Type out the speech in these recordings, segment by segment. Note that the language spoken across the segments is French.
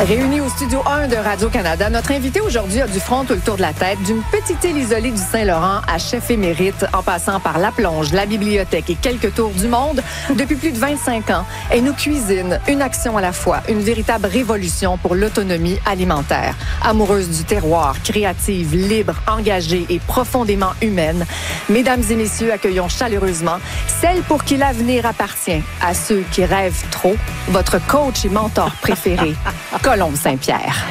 Réunis au studio 1 de Radio-Canada, notre invité aujourd'hui a du front tout le tour de la tête, d'une petite île isolée du Saint-Laurent à chef émérite, en passant par la plonge, la bibliothèque et quelques tours du monde. Depuis plus de 25 ans, elle nous cuisine une action à la fois, une véritable révolution pour l'autonomie alimentaire. Amoureuse du terroir, créative, libre, engagée et profondément humaine. Mesdames et messieurs, accueillons chaleureusement celle pour qui l'avenir appartient, à ceux qui rêvent trop, votre coach et mentor préféré, Colombe Saint-Pierre.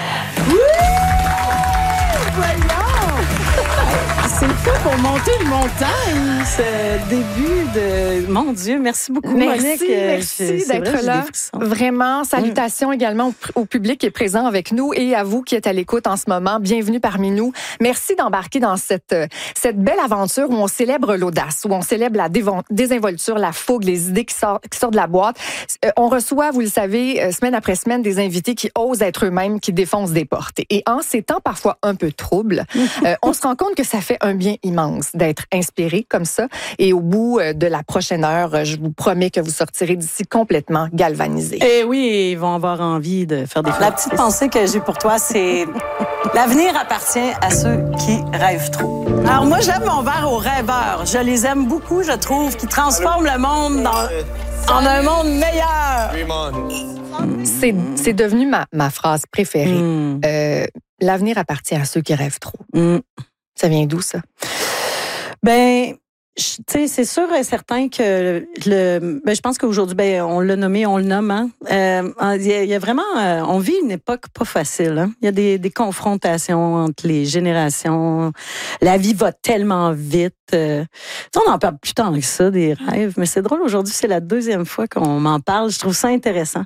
Voyons! C'est le fun pour monter une montagne, ce début de... Mon Dieu, merci beaucoup, Monique. Merci d'être là. Vraiment, salutations également au public qui est présent avec nous et à vous qui êtes à l'écoute en ce moment. Bienvenue parmi nous. Merci d'embarquer dans cette belle aventure où on célèbre l'audace, où on célèbre la désinvolture, la fougue, les idées qui sortent de la boîte. On reçoit, vous le savez, semaine après semaine, des invités qui osent être eux-mêmes, qui défoncent des portes. Et en ces temps parfois un peu troubles, on se rend compte que ça fait un bien immense d'être inspiré comme ça. Et au bout de la prochaine heure, je vous promets que vous sortirez d'ici complètement galvanisé. Eh oui, ils vont avoir envie de faire des La petite pensée que j'ai pour toi, c'est l'avenir appartient à ceux qui rêvent trop. Alors moi, j'aime mon verre aux rêveurs. Je les aime beaucoup, je trouve, qui transforment le monde en un monde meilleur. C'est devenu ma phrase préférée. L'avenir appartient à ceux qui rêvent trop. Ça vient d'où, ça? Ben, tu sais, c'est sûr et certain que je pense qu'aujourd'hui, on l'a nommé, on le nomme, hein. Il y a vraiment, on vit une époque pas facile, hein. Il y a des confrontations entre les générations. La vie va tellement vite. On en parle plus tant que ça, des rêves, mais c'est drôle, aujourd'hui, c'est la deuxième fois qu'on m'en parle. Je trouve ça intéressant.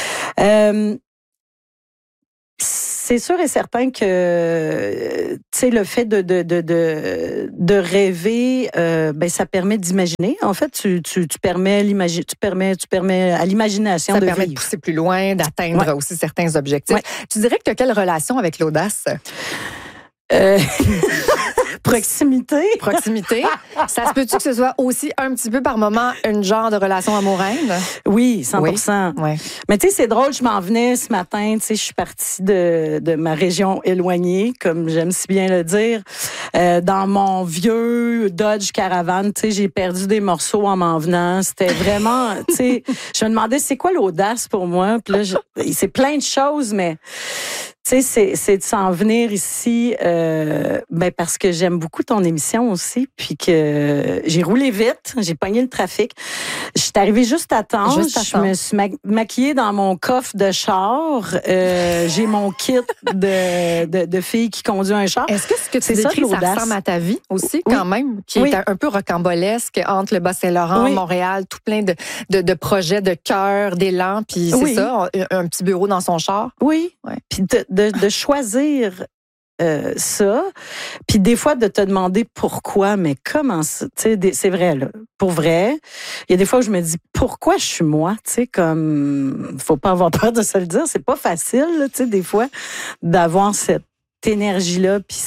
C'est sûr et certain que tu sais le fait de rêver, ça permet d'imaginer. En fait, tu permets à l'imagination de vivre. Ça permet de pousser plus loin, d'atteindre aussi certains objectifs. Tu dirais que tu as quelle relation avec l'audace? Proximité. Ça se peut-tu que ce soit aussi un petit peu par moment une genre de relation amoureuse? Oui, 100%. Oui. Mais tu sais, c'est drôle, je m'en venais ce matin, tu sais, je suis partie de ma région éloignée, comme j'aime si bien le dire, dans mon vieux Dodge Caravan, tu sais, j'ai perdu des morceaux en m'en venant. C'était vraiment, tu sais, je me demandais c'est quoi l'audace pour moi. Puis là, c'est plein de choses, mais tu sais, c'est de s'en venir ici, parce que j'aime beaucoup ton émission aussi, puis que j'ai roulé vite, j'ai pogné le trafic. Je suis arrivée juste à temps. Je me suis maquillée dans mon coffre de char. J'ai mon kit de fille qui conduit un char. Est-ce que ce que tu décris, ça ressemble à ta vie aussi, quand même, qui est un peu rocambolesque entre le Bas-Saint-Laurent, Montréal, tout plein de projets, de cœur, d'élan, puis c'est ça, un petit bureau dans son char? Oui, puis de choisir ça, puis des fois de te demander pourquoi, mais comment ça, tu sais, c'est vrai, là, pour vrai, il y a des fois où je me dis pourquoi je suis moi, tu sais, comme, faut pas avoir peur de se le dire, c'est pas facile, tu sais, des fois, d'avoir cette énergie-là, puis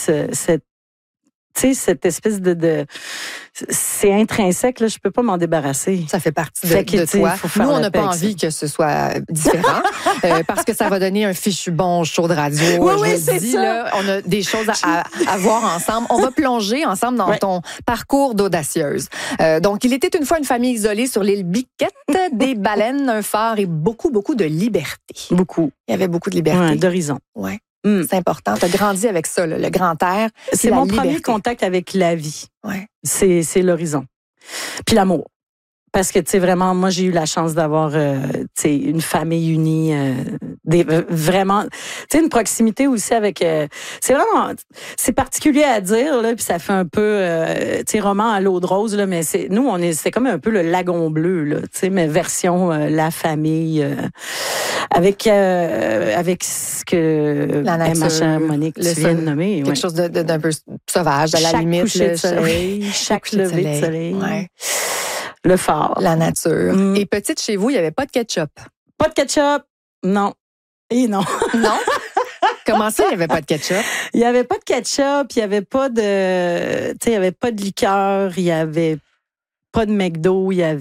cette espèce de c'est intrinsèque, là, je peux pas m'en débarrasser. Ça fait partie de toi. Nous, on n'a pas envie que ce soit différent parce que ça va donner un fichu bon show de radio. Oui, c'est ça. Là, on a des choses à voir ensemble. On va plonger ensemble dans ton parcours d'audacieuse. Donc, il était une fois une famille isolée sur l'île Biquette, des baleines, un phare et beaucoup, beaucoup de liberté. Beaucoup. Il y avait beaucoup de liberté. Ouais, d'horizon. Ouais. C'est important. Tu as grandi avec ça, là, le grand air. C'est mon premier contact avec la vie. Ouais. C'est l'horizon. Puis l'amour. Parce que, tu sais, vraiment, moi, j'ai eu la chance d'avoir, tu sais, une famille unie, vraiment, tu sais, une proximité aussi avec, c'est vraiment, c'est particulier à dire, là, puis ça fait un peu, tu sais, roman à l'eau de rose, là, mais c'était comme un peu le lagon bleu, là, tu sais, mais version, la famille, avec ce que la nature, ma chère Monique, tu viens de nommer. Quelque chose d'un peu sauvage, à la limite. Coucher de soleil, chaque lever de soleil. Ouais. Le phare. La nature. Et petite chez vous, il n'y avait pas de ketchup. Pas de ketchup. Non. Et non. Non? Comment ça, il n'y avait pas de ketchup? Il n'y avait pas de ketchup, il n'y avait pas de, tu sais, il n'y avait pas de liqueur, il n'y avait pas de McDo, il n'y avait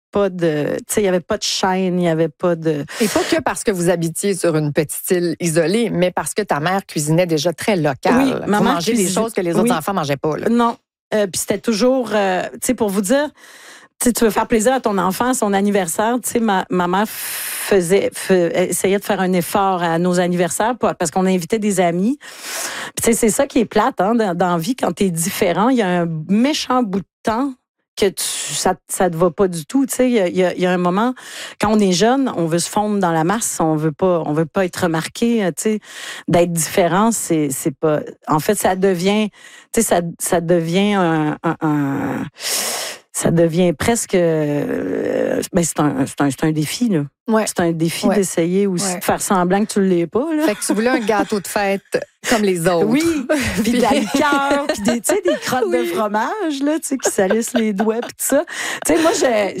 pas de, tu sais, il y avait pas de chaîne, il y avait pas de. Et pas que parce que vous habitiez sur une petite île isolée, mais parce que ta mère cuisinait déjà très local. Oui, vous mangez des choses que les autres enfants mangeaient pas. Là. Non, puis c'était toujours, tu sais, pour vous dire. Tu veux faire plaisir à ton enfant, à son anniversaire. Tu sais, ma mère essayait de faire un effort à nos anniversaires parce qu'on invitait des amis. Puis, tu sais, c'est ça qui est plate dans la vie quand t'es différent. Il y a un méchant bout de temps que ça te va pas du tout. Tu sais, il y a un moment quand on est jeune, on veut se fondre dans la masse, on veut pas être remarqué. Tu sais, d'être différent, c'est pas. En fait, ça devient, tu sais, ça devient ça devient presque. C'est un défi, là. Ouais. C'est un défi d'essayer aussi de faire semblant que tu ne l'es pas, là. Fait que tu voulais un gâteau de fête comme les autres. Oui, puis de la liqueur, puis des crottes de fromage, là, tu sais, qui salissent les doigts, puis tout ça. Tu sais, moi,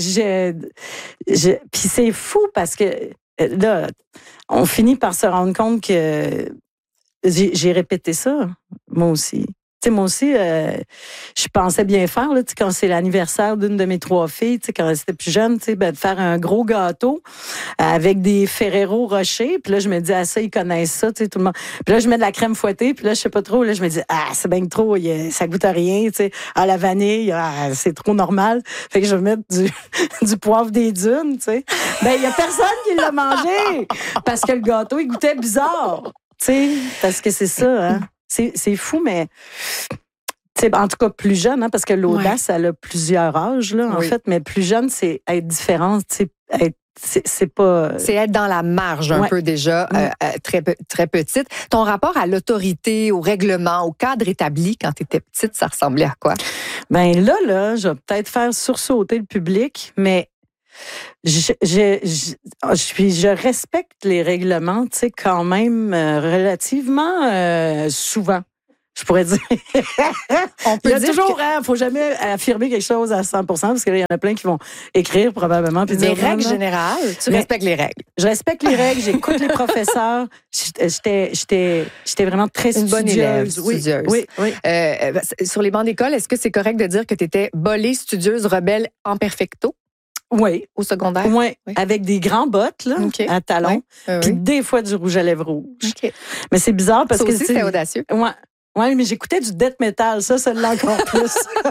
puis c'est fou parce que, là, on finit par se rendre compte que j'ai répété ça, moi aussi. Tu sais, moi aussi, je pensais bien faire, là, tu sais, quand c'est l'anniversaire d'une de mes 3 filles, tu sais, quand elles étaient plus jeunes, tu sais, de faire un gros gâteau avec des Ferrero Rocher. Puis là, je me dis, ça, ils connaissent ça, tu sais, tout le monde. Puis là, je mets de la crème fouettée, puis là, je sais pas trop, là, je me dis, c'est bien trop, ça goûte à rien, tu sais. La vanille, c'est trop normal. Fait que je vais mettre du poivre des dunes, tu sais. Ben, il y a personne qui l'a mangé parce que le gâteau, il goûtait bizarre, tu sais, parce que c'est ça, hein. C'est fou, mais en tout cas plus jeune, hein, parce que l'audace, elle a plusieurs âges, là, en fait, mais plus jeune, c'est être différent, c'est pas. C'est être dans la marge un peu déjà, très, très petite. Ton rapport à l'autorité, au règlement, au cadre établi quand tu étais petite, ça ressemblait à quoi? Ben là, je vais peut-être faire sursauter le public, mais je respecte les règlements, tu sais, quand même relativement souvent. Je pourrais dire. On peut dire toujours, faut jamais affirmer quelque chose à 100%, parce qu'il y en a plein qui vont écrire probablement. Puis des règles générales, tu respectes les règles. Je respecte les règles, j'écoute les professeurs. J'étais vraiment très studieuse. Une bonne élève, studieuse. Oui. Sur les bancs d'école, est-ce que c'est correct de dire que tu étais bolée, studieuse, rebelle en perfecto? Oui. Au secondaire? Oui, avec des grands bottes, là, à talons. Puis des fois du rouge à lèvres rouge. Okay. Mais c'est bizarre parce que c'était audacieux. Ouais, mais j'écoutais du death metal, ça l'a encore plus.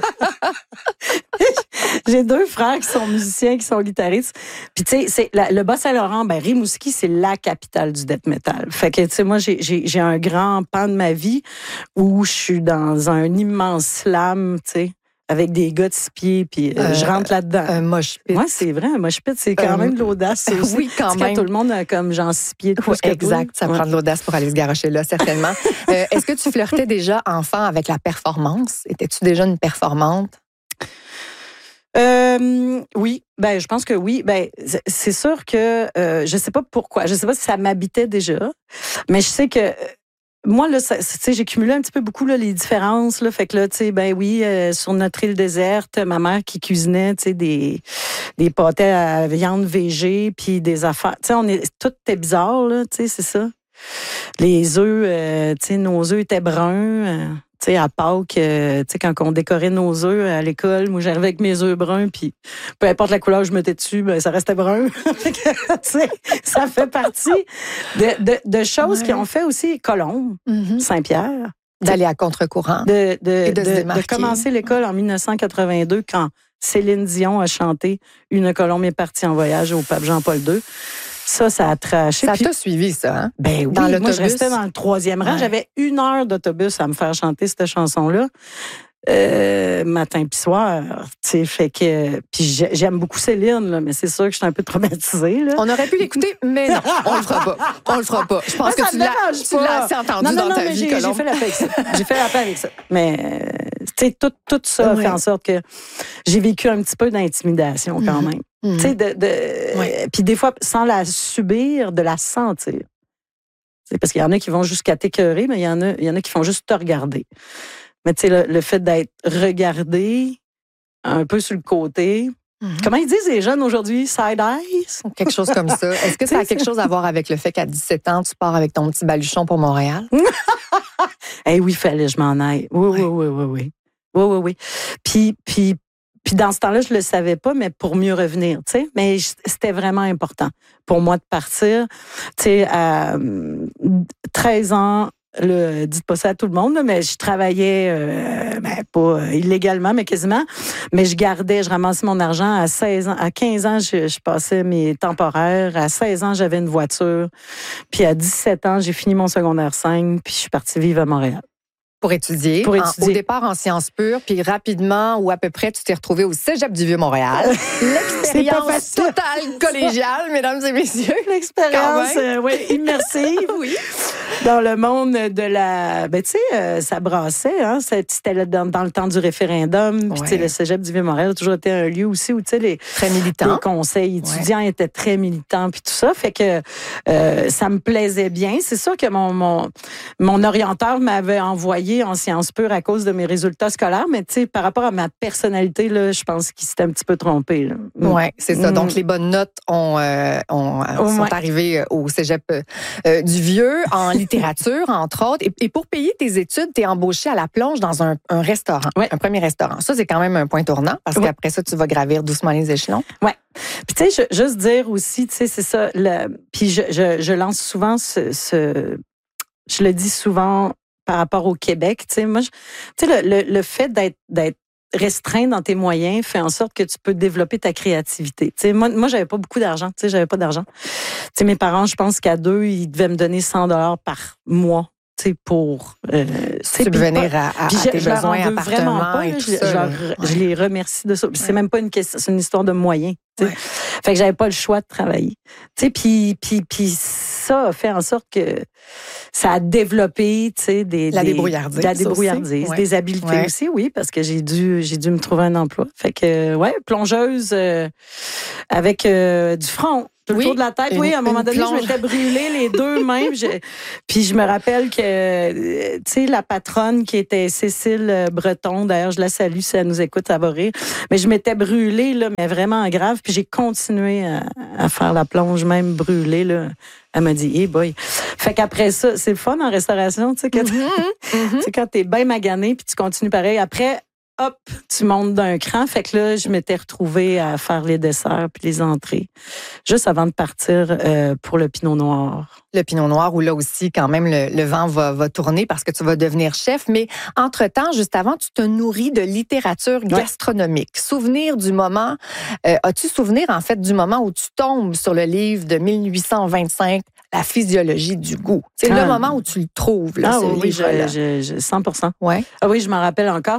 J'ai 2 frères qui sont musiciens, qui sont guitaristes. Puis tu sais, le Bas-Saint-Laurent, Rimouski, c'est la capitale du death metal. Fait que tu sais, moi j'ai un grand pan de ma vie où je suis dans un immense slam, tu sais, avec des gars de 6 pieds, puis je rentre là-dedans. Un mosh pit. Oui, c'est vrai, un mosh pit, c'est quand même de l'audace aussi. Oui, quand même. Tout le monde a comme genre 6 pieds de plus que exact, ça prend de l'audace pour aller se garocher là, certainement. Est-ce que tu flirtais déjà, enfant, avec la performance? Étais-tu déjà une performante? Oui, je pense que oui. C'est sûr que je sais pas pourquoi. Je sais pas si ça m'habitait déjà, mais je sais que moi, là, tu sais, j'ai cumulé un petit peu beaucoup là, les différences. Là, fait que là, tu sais, sur notre île déserte, ma mère qui cuisinait, tu sais, des pâtés à viande végé, puis des affaires. Tu sais, tout était bizarre, là, tu sais, c'est ça. Les œufs, tu sais, nos œufs étaient bruns. Tu sais, à Pâques, tu sais, quand on décorait nos œufs à l'école, moi, j'arrivais avec mes œufs bruns, puis peu importe la couleur que je mettais dessus, ça restait brun. Tu sais, ça fait partie de choses qui ont fait aussi Colombe, Saint-Pierre. D'aller à contre-courant. De commencer l'école en 1982, quand Céline Dion a chanté « Une Colombe est partie en voyage » au pape Jean-Paul II. Ça a traché. Ça t'a suivi, ça, hein? Ben oui, dans moi, je restais dans le 3e rang. J'avais 1 heure d'autobus à me faire chanter cette chanson-là. Matin puis soir, tu sais, fait que... Puis j'aime beaucoup Céline, là, mais c'est sûr que je suis un peu traumatisée, là. On aurait pu l'écouter, mais non, on le fera pas. Je pense que tu l'as assez entendu dans ta vie, Colombe. J'ai fait la paix avec ça. J'ai fait la paix avec ça. Mais, tu sais, tout ça fait en sorte que j'ai vécu un petit peu d'intimidation quand même. Tu sais, puis des fois, sans la subir, de la sentir. C'est parce qu'il y en a qui vont jusqu'à t'écœurer, mais il y en a qui font juste te regarder. Mais tu sais, le fait d'être regardé un peu sur le côté. Comment ils disent les jeunes aujourd'hui? Side eyes? Quelque chose comme ça. Est-ce que ça a quelque chose à voir avec le fait qu'à 17 ans, tu pars avec ton petit baluchon pour Montréal? Oui, fallait que je m'en aille. Oui. Puis Puis dans ce temps-là, je le savais pas, mais pour mieux revenir, tu sais. Mais c'était vraiment important pour moi de partir. Tu sais, à 13 ans, dites pas ça à tout le monde, mais je travaillais, pas illégalement, mais quasiment. Mais je ramassais mon argent à 16 ans. À 15 ans, je passais mes temporaires. À 16 ans, j'avais une voiture. Puis à 17 ans, j'ai fini mon secondaire 5, puis je suis partie vivre à Montréal. Pour étudier. Au départ en sciences pures, puis rapidement ou à peu près, tu t'es retrouvé au Cégep du Vieux-Montréal. L'expérience totale collégiale, mesdames et messieurs. L'expérience, immersive. Oui. Dans le monde de la... Ben, tu sais, ça brassait, hein. C'était dans le temps du référendum. Puis, tu sais, le Cégep du Vieux-Montréal a toujours été un lieu aussi où, tu sais, les conseils étudiants étaient très militants, puis tout ça. Fait que ça me plaisait bien. C'est sûr que mon orienteur m'avait envoyé en sciences pures à cause de mes résultats scolaires, mais tu sais, par rapport à ma personnalité, là, je pense qu'il s'était un petit peu trompé. Oui, c'est ça. Donc, les bonnes notes sont arrivées au Cégep du Vieux, en littérature, entre autres. Et pour payer tes études, tu es embauché à la plonge dans un restaurant, un premier restaurant. Ça, c'est quand même un point tournant, parce qu'après ça, tu vas gravir doucement les échelons. Oui. Puis tu sais, juste dire aussi, tu sais, c'est ça. Puis je lance souvent je le dis souvent par rapport au Québec, tu sais, moi, tu sais, le fait d'être restreint dans tes moyens fait en sorte que tu peux développer ta créativité. Tu sais, moi, j'avais pas beaucoup d'argent. Tu sais, j'avais pas d'argent. Tu sais, mes parents, je pense qu'à 2, ils devaient me donner $100 par mois. Tu sais, pour subvenir à tes besoins, appartements pas, et tout ça. Je les remercie de ça. C'est même pas une question, c'est une histoire de moyens. Fait que j'avais pas le choix de travailler. Tu sais, puis ça a fait en sorte que ça a développé, tu sais, la débrouillardise, des habiletés aussi, oui, parce que j'ai dû me trouver un emploi. Fait que plongeuse avec du front. Tout le tour de la tête. À un moment donné, je m'étais brûlé les 2 mains. Puis je me rappelle que, tu sais, la patronne qui était Cécile Breton, d'ailleurs, je la salue si elle nous écoute, ça va rire. Mais je m'étais brûlée, là, mais vraiment grave. Puis j'ai continué à faire la plonge, même brûlée, là. Elle m'a dit, hey boy. Fait qu'après ça, c'est le fun en restauration, tu sais, quand t'es bien magané, puis tu continues pareil. Après, hop, tu montes d'un cran. Fait que là, je m'étais retrouvée à faire les desserts puis les entrées, juste avant de partir pour le Pinot Noir. Le Pinot Noir, où là aussi, quand même, le vent va tourner parce que tu vas devenir chef. Mais entre-temps, juste avant, tu te nourris de littérature gastronomique. Souvenir du moment, as-tu souvenir, en fait, du moment où tu tombes sur le livre de 1825, La physiologie du goût? C'est le moment où tu le trouves, là, ce livre-là. 100%. Ouais. Ah oui, je m'en rappelle encore.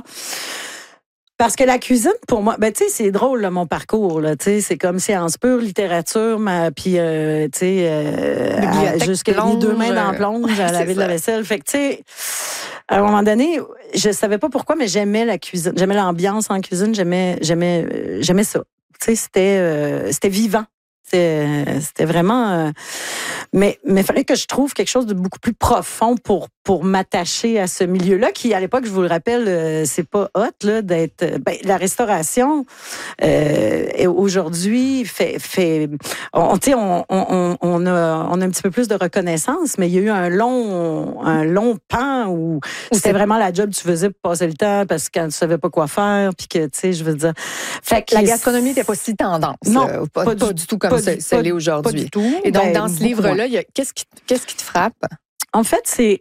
Parce que la cuisine, pour moi, ben tu sais, c'est drôle là, mon parcours là, tu sais, c'est comme sciences pures, littérature, puis tu sais, jusqu'à les 2 mains dans la plonge à laver de la vaisselle. Fait que tu sais, à un moment donné, je savais pas pourquoi, mais j'aimais la cuisine, j'aimais l'ambiance en cuisine, j'aimais ça. Tu sais, c'était vivant. C'était vraiment... mais il fallait que je trouve quelque chose de beaucoup plus profond pour m'attacher à ce milieu-là, qui, à l'époque, je vous le rappelle, c'est pas hot, là, d'être... la restauration, aujourd'hui, on a un petit peu plus de reconnaissance, mais il y a eu un long pan où c'était vraiment la job que tu faisais pour passer le temps, parce que quand tu savais pas quoi faire, puis que, tu sais, je veux dire... Fait que la gastronomie n'était pas si tendance. Non, pas du tout comme ça l'est aujourd'hui. Pas du tout. Et donc, dans ce livre-là, qu'est-ce qui te frappe? En fait, c'est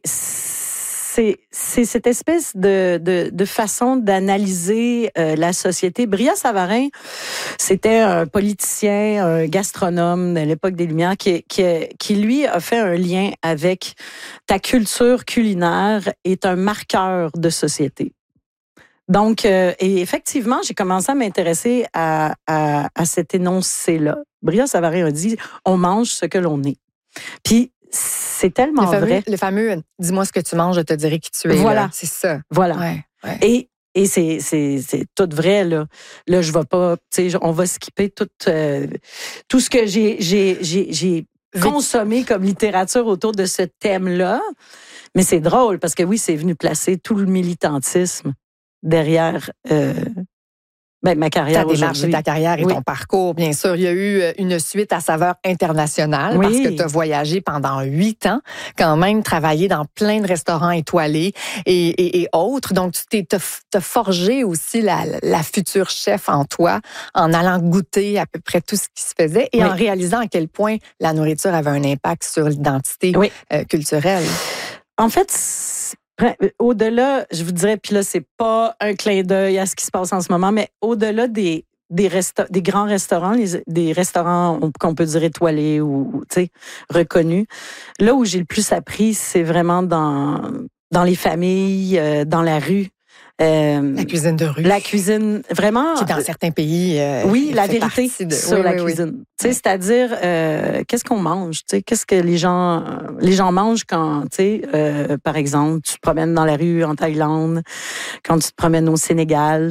cette espèce de façon d'analyser la société. Brillat Savarin, c'était un politicien, un gastronome de l'époque des Lumières qui lui a fait un lien avec ta culture culinaire est un marqueur de société. Donc, et effectivement, j'ai commencé à m'intéresser à cet énoncé-là. Brillat Savarin a dit, on mange ce que l'on est. Puis, c'est tellement vrai. Le fameux « dis-moi ce que tu manges, je te dirai qui tu es ». Voilà. C'est ça. Voilà. Ouais. Et c'est tout vrai, là. Là, je vais pas, tu sais, on va skipper tout ce que j'ai consommé comme littérature autour de ce thème-là. Mais c'est drôle, parce que oui, c'est venu placer tout le militantisme derrière ma carrière ta démarche et ta carrière et oui. ton parcours, bien sûr. Il y a eu une suite à saveur internationale parce que tu as voyagé pendant 8 ans, quand même travaillé dans plein de restaurants étoilés et autres. Donc, tu t'as forgé aussi la future chef en toi en allant goûter à peu près tout ce qui se faisait et en réalisant à quel point la nourriture avait un impact sur l'identité culturelle. En fait, au-delà, je vous dirais, puis là, c'est pas un clin d'œil à ce qui se passe en ce moment, mais au-delà des grands restaurants, des restaurants qu'on peut dire étoilés ou reconnus, là où j'ai le plus appris, c'est vraiment dans les familles, dans la rue. La cuisine de rue. La cuisine, vraiment. Qui, dans certains pays, oui, la vérité sur la cuisine. C'est-à-dire, qu'est-ce qu'on mange? Qu'est-ce que les gens mangent quand, par exemple, tu te promènes dans la rue en Thaïlande, quand tu te promènes au Sénégal.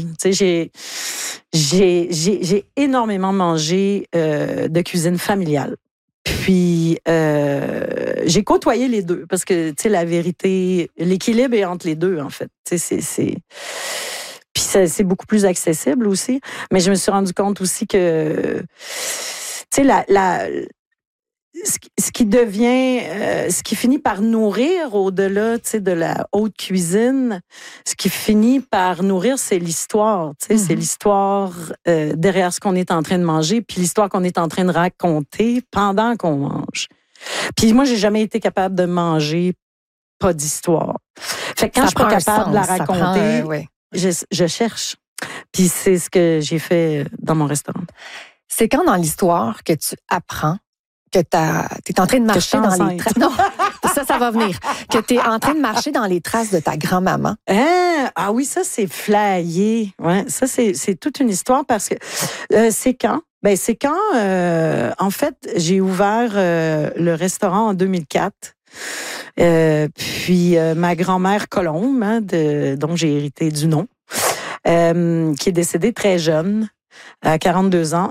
J'ai énormément mangé de cuisine familiale. Puis, j'ai côtoyé les deux parce que, la vérité, l'équilibre est entre les deux, en fait. Puis, c'est beaucoup plus accessible aussi. Mais je me suis rendu compte aussi que, ce qui devient, ce qui finit par nourrir au-delà, de la haute cuisine, ce qui finit par nourrir, c'est l'histoire, c'est l'histoire derrière ce qu'on est en train de manger, puis l'histoire qu'on est en train de raconter pendant qu'on mange. Puis moi, j'ai jamais été capable de manger pas d'histoire. Fait que quand je suis pas capable de la raconter, je cherche. Puis c'est ce que j'ai fait dans mon restaurant. C'est quand dans l'histoire que tu apprends que t'es en train de marcher dans les traces. Non, ça va venir. Que t'es en train de marcher dans les traces de ta grand-maman. Ah oui, ça, c'est flyé. Ouais, ça, c'est toute une histoire parce que c'est quand? Ben, c'est quand, en fait, j'ai ouvert le restaurant en 2004. Puis ma grand-mère Colombe, dont j'ai hérité du nom, qui est décédée très jeune, à 42 ans.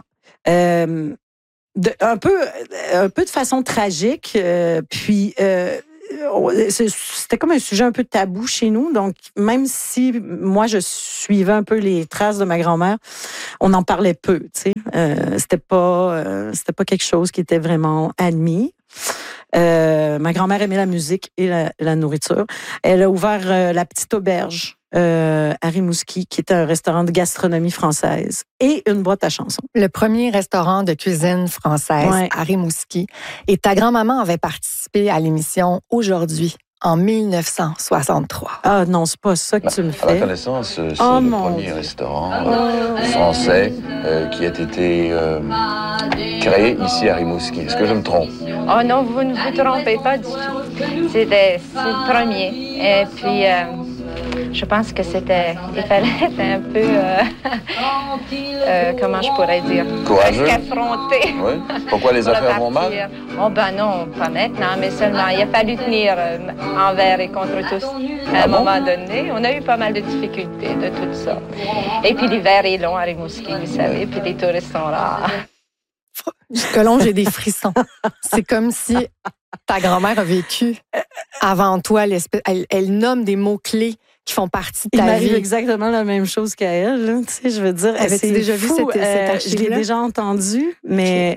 Un peu de façon tragique, puis c'était comme un sujet un peu tabou chez nous. Donc, même si moi, je suivais un peu les traces de ma grand-mère, on en parlait peu, c'était pas quelque chose qui était vraiment admis. Ma grand-mère aimait la musique et la nourriture. Elle a ouvert la Petite Auberge à Rimouski, qui était un restaurant de gastronomie française et une boîte à chansons. Le premier restaurant de cuisine française à Rimouski. Et ta grand-maman avait participé à l'émission Aujourd'hui, en 1963. Ah non, c'est pas ça que tu me fais. À ma connaissance, c'est le premier restaurant français qui a été créé ici à Rimouski. Est-ce que je me trompe? Oh non, vous ne vous trompez pas du tout. C'est le premier. Et puis, je pense que il fallait être un peu, comment je pourrais dire? Courageux. Affronté. Oui. Pourquoi les affaires vont mal? Oh ben non, pas maintenant, mais seulement, il a fallu tenir envers et contre tous. À un moment donné, on a eu pas mal de difficultés de tout ça. Et puis l'hiver est long à Rimouski, vous savez, puis les touristes sont rares. Colombe, j'ai des frissons. C'est comme si ta grand-mère a vécu avant toi. Elle nomme des mots-clés qui font partie de ta vie. Il m'arrive exactement la même chose qu'à elle. Là. Tu sais, je veux dire, avais-tu déjà vu cette archive-là? Je l'ai déjà entendu, mais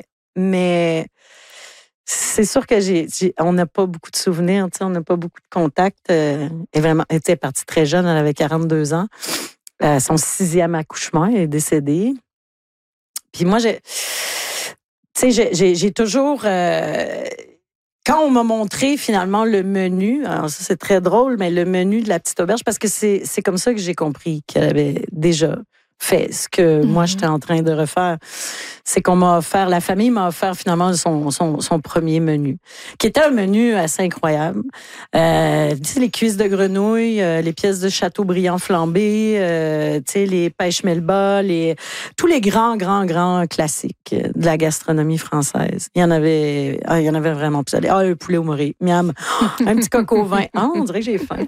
c'est sûr que on n'a pas beaucoup de souvenirs, tu sais, on n'a pas beaucoup de contacts. Elle était partie très jeune, elle avait 42 ans. Son 6e accouchement, elle est décédée. Puis moi, j'ai toujours... quand on m'a montré finalement le menu, alors ça c'est très drôle, mais le menu de la Petite Auberge, parce que c'est comme ça que j'ai compris qu'elle avait déjà fait ce que moi j'étais en train de refaire. C'est qu'on m'a offert, la famille m'a offert finalement son premier menu, qui était un menu assez incroyable. Les cuisses de grenouille, les pièces de Châteaubriand flambées, les pêches melba, tous les grands classiques de la gastronomie française. Il y en avait vraiment plus. Un poulet au morée, miam, un petit coq au vin. On dirait que j'ai faim.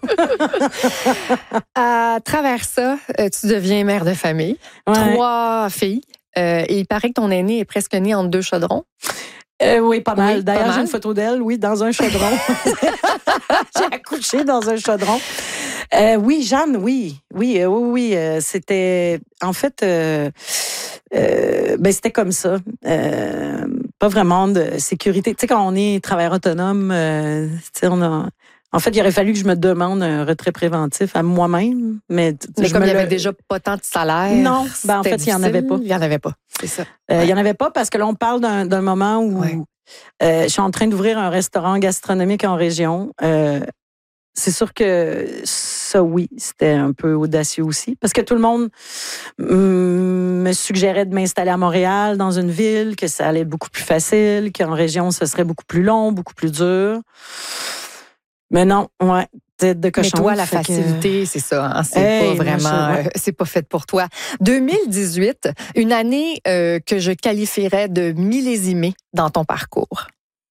À travers ça, tu deviens mère de famille, 3 filles. Et il paraît que ton aînée est presque née entre 2 chaudrons. Oui, pas mal. D'ailleurs, j'ai une photo d'elle, dans un chaudron. J'ai accouché dans un chaudron. Oui, Jeanne, oui. C'était, en fait, c'était comme ça. Pas vraiment de sécurité. Tu sais, quand on est travailleur autonome, en fait, il aurait fallu que je me demande un retrait préventif à moi-même. Mais comme il n'y avait déjà pas tant de salaire. Non, en fait, il n'y en avait pas. Il n'y en avait pas, c'est ça. Il n'y en avait pas parce que là, on parle d'un moment où je suis en train d'ouvrir un restaurant gastronomique en région. C'est sûr que ça, oui, c'était un peu audacieux aussi. Parce que tout le monde me suggérait de m'installer à Montréal, dans une ville, que ça allait être beaucoup plus facile, qu'en région, ce serait beaucoup plus long, beaucoup plus dur. Mais non, tête de cochon. Mais toi, la facilité, c'est ça. Hein? C'est pas vraiment, c'est pas fait pour toi. 2018, une année que je qualifierais de millésimée dans ton parcours.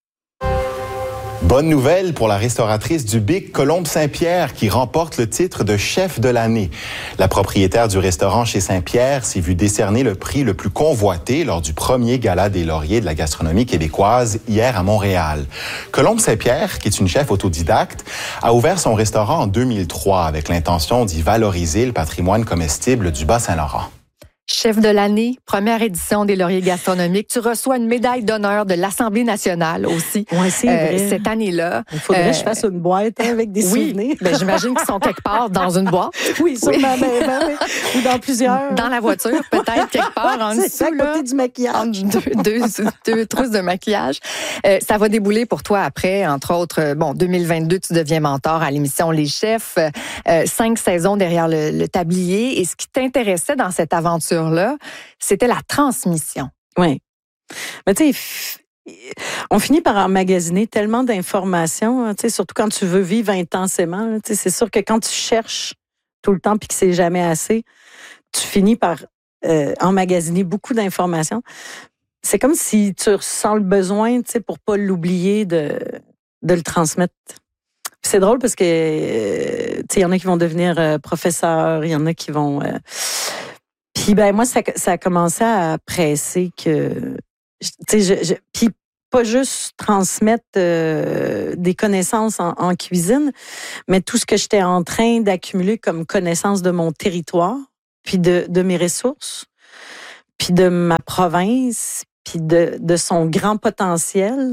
Bonne nouvelle pour la restauratrice du Bic, Colombe Saint-Pierre, qui remporte le titre de chef de l'année. La propriétaire du restaurant chez Saint-Pierre s'est vue décerner le prix le plus convoité lors du premier gala des lauriers de la gastronomie québécoise hier à Montréal. Colombe Saint-Pierre, qui est une chef autodidacte, a ouvert son restaurant en 2003 avec l'intention d'y valoriser le patrimoine comestible du Bas-Saint-Laurent. Chef de l'année, première édition des lauriers gastronomiques. Tu reçois une médaille d'honneur de l'Assemblée nationale aussi. Oui, c'est vrai. Cette année-là. Il faudrait que je fasse une boîte avec des souvenirs. Oui, j'imagine qu'ils sont quelque part dans une boîte. Oui, sur ma main, ou dans plusieurs. Dans la voiture, peut-être quelque part en dessous. À côté du maquillage. Deux trousses de maquillage. Ça va débouler pour toi après, entre autres, 2022, tu deviens mentor à l'émission Les Chefs. 5 saisons derrière le tablier. Et ce qui t'intéressait dans cette aventure là, c'était la transmission. Oui. Mais tu sais, on finit par emmagasiner tellement d'informations, hein, tu sais, surtout quand tu veux vivre intensément. Tu sais, c'est sûr que quand tu cherches tout le temps puis que c'est jamais assez, tu finis par emmagasiner beaucoup d'informations. C'est comme si tu ressens le besoin, tu sais, pour pas l'oublier de le transmettre. Puis c'est drôle parce que, tu sais, il y en a qui vont devenir professeurs, il y en a qui vont... Puis moi, ça a commencé à presser que, tu sais, puis pas juste transmettre des connaissances en cuisine, mais tout ce que j'étais en train d'accumuler comme connaissances de mon territoire, puis de mes ressources, puis de ma province, puis de son grand potentiel,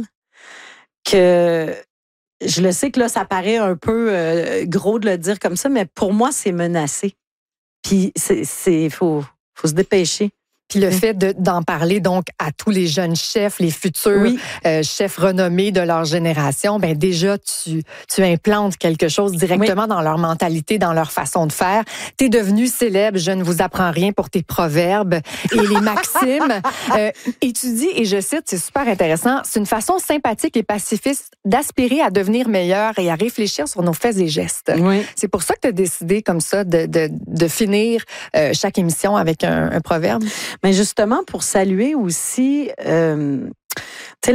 que je le sais que là, ça paraît un peu gros de le dire comme ça, mais pour moi, c'est menacé. Puis faut se dépêcher. Puis le fait d'en parler donc à tous les jeunes chefs, les futurs chefs renommés de leur génération, déjà tu implantes quelque chose directement dans leur mentalité, dans leur façon de faire. T'es devenu célèbre, je ne vous apprends rien pour tes proverbes et les maximes. Et tu dis, et je cite, c'est super intéressant, c'est une façon sympathique et pacifiste d'aspirer à devenir meilleur et à réfléchir sur nos faits et gestes. Oui. C'est pour ça que tu as décidé comme ça de finir chaque émission avec un proverbe. Mais justement, pour saluer aussi, tu sais,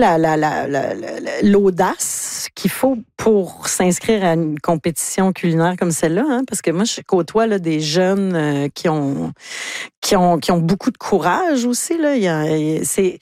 l'audace qu'il faut pour s'inscrire à une compétition culinaire comme celle-là, hein, parce que moi, je côtoie là, des jeunes qui ont beaucoup de courage aussi. Là. C'est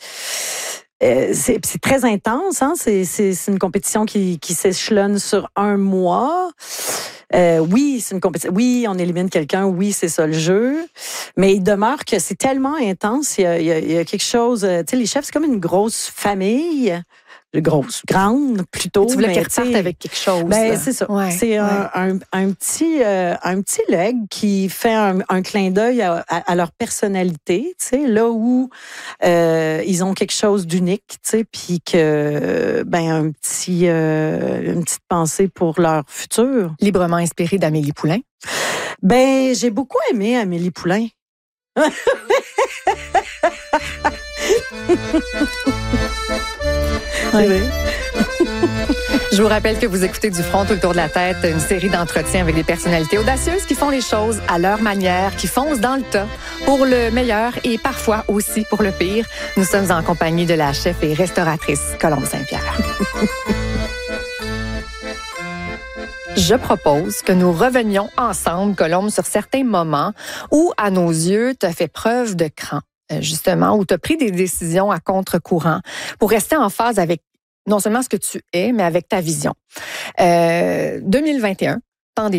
très intense. Hein? C'est une compétition qui s'échelonne sur 1 mois. Oui, c'est une compétition. Oui, on élimine quelqu'un. Oui, c'est ça le jeu. Mais il demeure que c'est tellement intense. Il y a quelque chose. Tu sais, les chefs, c'est comme une grosse famille. Grande, plutôt. Tu voulais qu'ils repartent avec quelque chose. C'est ça. Ouais, c'est un petit leg qui fait un clin d'œil à leur personnalité, tu sais, là où ils ont quelque chose d'unique, tu sais, puis que une petite pensée pour leur futur. Librement inspirée d'Amélie Poulain. J'ai beaucoup aimé Amélie Poulain. Oui. Je vous rappelle que vous écoutez Du front tout le tour de la tête, une série d'entretiens avec des personnalités audacieuses qui font les choses à leur manière, qui foncent dans le tas pour le meilleur et parfois aussi pour le pire. Nous sommes en compagnie de la chef et restauratrice Colombe Saint-Pierre. Je propose que nous revenions ensemble, Colombe, sur certains moments où, à nos yeux, tu as fait preuve de cran. Justement, où tu as pris des décisions à contre-courant pour rester en phase avec non seulement ce que tu es, mais avec ta vision. 2021, pandémie,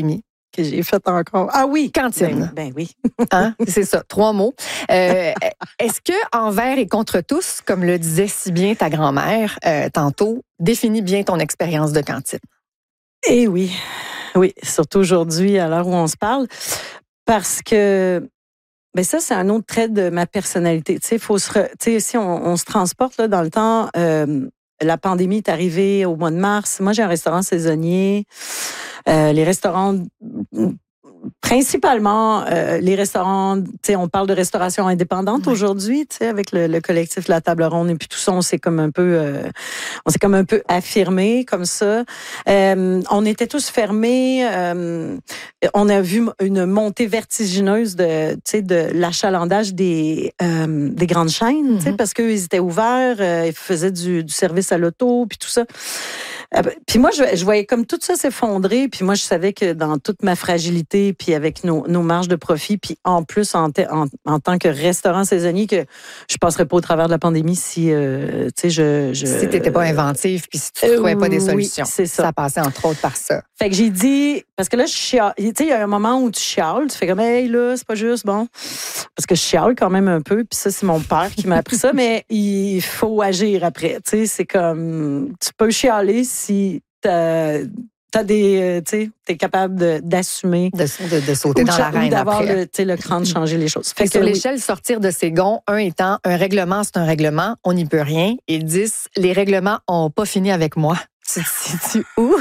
que j'ai fait encore. Ah oui, cantine. Ben oui. Hein? C'est ça, 3 mots. Est-ce que envers et contre tous, comme le disait si bien ta grand-mère tantôt, définit bien ton expérience de cantine? Eh oui. Oui, surtout aujourd'hui, à l'heure où on se parle. Parce que ben ça, c'est un autre trait de ma personnalité. Tu sais, si on se transporte là, dans le temps, la pandémie est arrivée au mois de mars. Moi, j'ai un restaurant saisonnier. Les restaurants, principalement les restaurants, tu sais, on parle de restauration indépendante aujourd'hui, tu sais, avec le collectif La Table Ronde et puis tout ça, on s'est comme un peu affirmé comme ça. On était tous fermés. On a vu une montée vertigineuse de l'achalandage des grandes chaînes, tu sais, parce qu'eux, ils étaient ouverts, ils faisaient du service à l'auto, puis tout ça. Puis moi, je voyais comme tout ça s'effondrer, puis moi, je savais que dans toute ma fragilité, puis avec nos marges de profit, puis en plus, en tant que restaurant saisonnier, que je passerais pas au travers de la pandémie si, tu sais, si t'étais pas inventive, puis si tu trouvais pas des solutions. Oui, c'est ça. Ça passait entre autres par ça. Fait que j'ai dit, parce que là, tu sais, il y a un moment où tu chiales, tu fais comme, hey, là, c'est pas juste, bon. Parce que je chiale quand même un peu, puis ça, c'est mon père qui m'a appris ça, mais il faut agir après. Tu sais, c'est comme, tu peux chialer si t'as des, tu sais, t'es capable d'assumer. De sauter dans l'arène ou d'avoir après. le cran de changer les choses. Fait que sur l'échelle, sortir de ses gonds, 1 étant, un règlement, c'est un règlement, on n'y peut rien. Et 10, les règlements ont pas fini avec moi. Tu te situes où?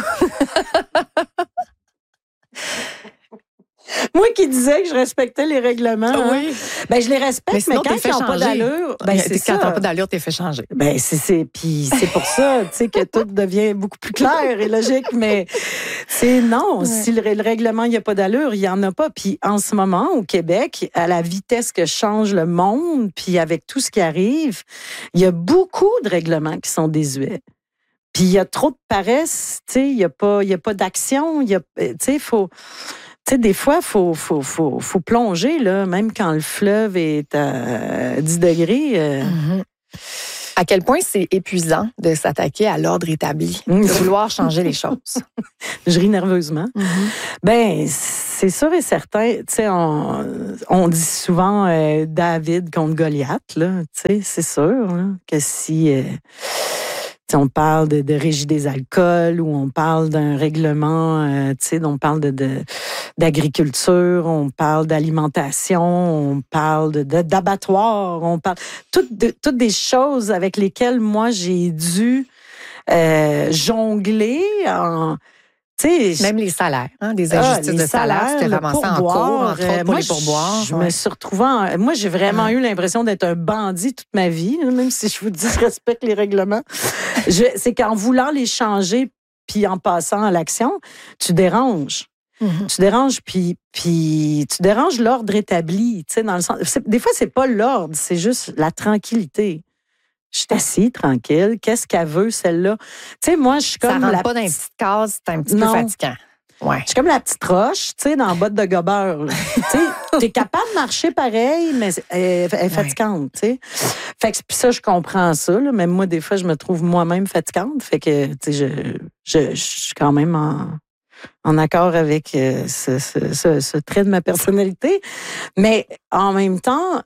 Moi qui disais que je respectais les règlements, oui. Ben je les respecte, mais quand ils n'ont pas d'allure, ben c'est quand t'as pas d'allure, t'es fait changer. Ben puis c'est pour ça, tu sais, que tout devient beaucoup plus clair et logique, mais c'est non. Ouais. Si le règlement il y a pas d'allure, il y en a pas. Puis en ce moment au Québec, à la vitesse que change le monde, puis avec tout ce qui arrive, il y a beaucoup de règlements qui sont désuets. Puis il y a trop de paresse, tu sais, il y a pas d'action, tu sais, faut. Tu sais, des fois, faut plonger, là, même quand le fleuve est à 10 degrés. Mm-hmm. À quel point c'est épuisant de s'attaquer à l'ordre établi, de vouloir changer les choses. Je ris nerveusement. Mm-hmm. Ben, c'est sûr et certain. Tu sais, on dit souvent David contre Goliath, là. Tu sais, c'est sûr là, que si... on parle de régie des alcools ou on parle d'un règlement, on parle d'agriculture, on parle d'alimentation, on parle d'abattoirs, on parle toutes des choses avec lesquelles moi j'ai dû jongler même les salaires, hein, des injustices de salaire, c'était ramassé en cours, entre autres pour les pourboires. Je me suis retrouvée moi, j'ai vraiment eu l'impression d'être un bandit toute ma vie, même si je vous dis je respecte les règlements. C'est qu'en voulant les changer puis en passant à l'action, tu déranges. Mm-hmm. Tu déranges puis tu déranges l'ordre établi, tu sais, dans le sens. Des fois, c'est pas l'ordre, c'est juste la tranquillité. Je suis assise, tranquille. Qu'est-ce qu'elle veut, celle-là? Tu sais, moi, je suis comme. Ça rentre pas dans une petite case, c'est un petit peu fatigant. Ouais. Je suis comme la petite roche, tu sais, dans la botte de gobeur. Tu sais, t'es capable de marcher pareil, mais elle est fatigante, tu sais. Fait que ça, je comprends ça, là. Même moi, des fois, je me trouve moi-même fatigante. Fait que, tu sais, je suis quand même en accord avec ce trait de ma personnalité. Mais en même temps,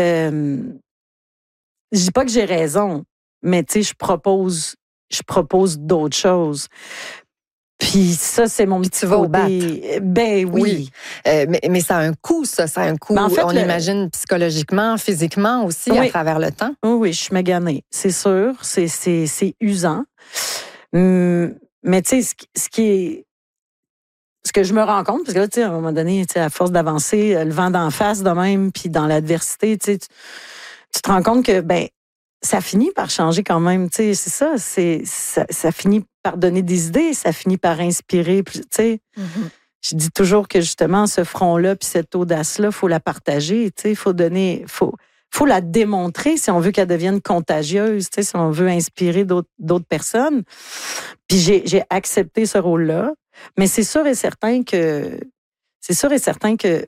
je dis pas que j'ai raison, mais tu sais, je propose d'autres choses. Puis ça, c'est mon petit côté. Tu vas au battre. Ben oui. Mais ça a un coût, ça. Ça a un coût, en fait, on imagine, psychologiquement, physiquement aussi, à travers le temps. Oui, je suis maganée. C'est sûr. C'est usant. Mais tu sais, ce que je me rends compte, parce que là, tu sais, à un moment donné, tu sais, à force d'avancer, le vent d'en face de même, puis dans l'adversité, tu sais, tu te rends compte que, ben, ça finit par changer quand même, tu sais, c'est ça, ça finit par donner des idées, ça finit par inspirer, tu sais. Mm-hmm. Je dis toujours que justement, ce front-là puis cette audace-là, faut la partager, tu sais, faut la démontrer si on veut qu'elle devienne contagieuse, tu sais, si on veut inspirer d'autres personnes. Puis j'ai accepté ce rôle-là, mais c'est sûr et certain que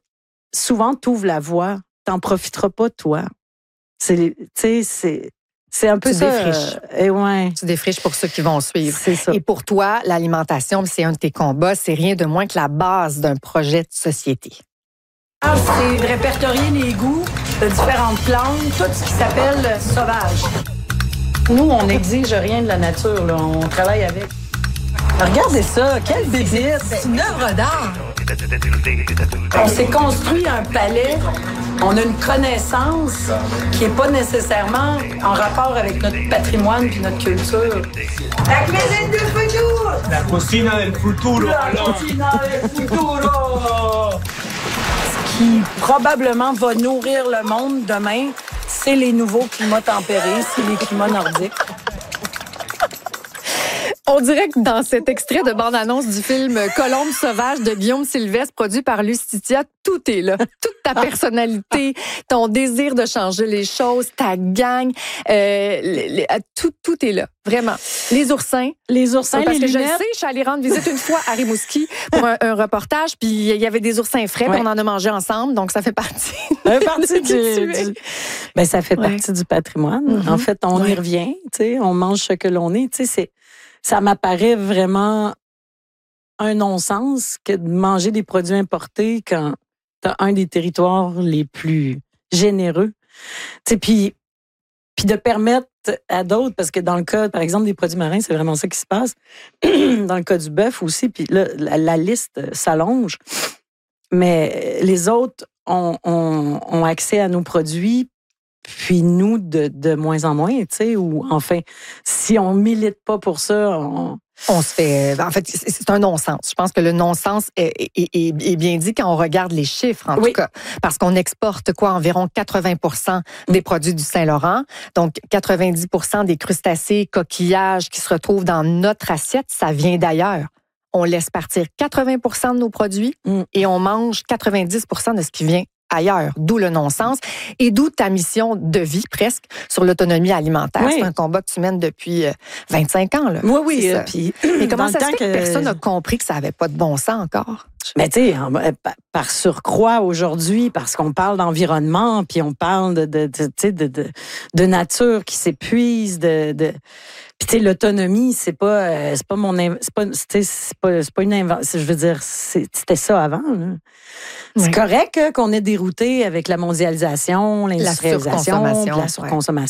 souvent, t'ouvres la voie, t'en profiteras pas, toi. Tu C'est un peu tu ça. Défriches. Tu défriches pour ceux qui vont suivre. C'est ça. Et pour toi, l'alimentation, c'est un de tes combats. C'est rien de moins que la base d'un projet de société. C'est de répertorier les goûts de différentes plantes, tout ce qui s'appelle sauvage. Nous, on n'exige rien de la nature, là. On travaille avec. Regardez ça, quelle bébite! C'est une œuvre d'art! On s'est construit un palais, on a une connaissance qui n'est pas nécessairement en rapport avec notre patrimoine et notre culture. La cuisine du futuro! La cocina del futuro! La cocina del futuro! Ce qui probablement va nourrir le monde demain, c'est les nouveaux climats tempérés, c'est les climats nordiques. On dirait que dans cet extrait de bande-annonce du film Colombe sauvage de Guillaume Sylvestre, produit par Lustitia, tout est là. Toute ta personnalité, ton désir de changer les choses, ta gang, tout est là. Vraiment. Les oursins. Parce que lunettes. je le sais, je suis allée rendre visite une fois à Rimouski pour un reportage, puis il y avait des oursins frais, puis on en a mangé ensemble, donc ça fait partie. Ça fait partie du patrimoine. En fait, on y revient, tu sais, on mange ce que l'on est, tu sais, ça m'apparaît vraiment un non-sens que de manger des produits importés quand t'as un des territoires les plus généreux. Tu sais, puis de permettre à d'autres, parce que dans le cas, par exemple, des produits marins, c'est vraiment ça qui se passe. Dans le cas du bœuf aussi, puis là, la liste s'allonge. Mais les autres ont accès à nos produits, puis nous, de moins en moins, tu sais, ou enfin, si on milite pas pour ça, on se fait... En fait, c'est un non-sens. Je pense que le non-sens est bien dit quand on regarde les chiffres, en tout cas. Parce qu'on exporte environ 80% des produits du Saint-Laurent. Donc, 90% des crustacés, coquillages qui se retrouvent dans notre assiette, ça vient d'ailleurs. On laisse partir 80% de nos produits et on mange 90% de ce qui vient ailleurs, d'où le non-sens et d'où ta mission de vie presque sur l'autonomie alimentaire. C'est un combat que tu mènes depuis 25 ans. Là. Oui. Mais comment ça se fait que personne n'a compris que ça n'avait pas de bon sens encore? Mais tu sais, par surcroît aujourd'hui, parce qu'on parle d'environnement, puis on parle de nature qui s'épuise, puis tu sais, l'autonomie, c'est pas une invention. Je veux dire, c'était ça avant. Là. C'est correct qu'on ait dérouté avec la mondialisation, l'industrialisation, la surconsommation.